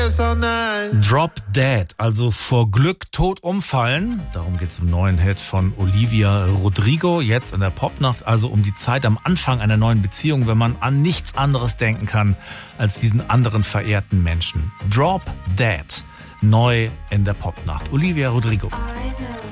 guess all night. Drop Dead, also vor Glück tot umfallen. Darum geht's im neuen Hit von Olivia Rodrigo, jetzt in der Popnacht, also um die Zeit am Anfang einer neuen Beziehung, wenn man an nichts anderes denken kann als diesen anderen verehrten Menschen. Drop Dead, neu in der Popnacht. Olivia Rodrigo.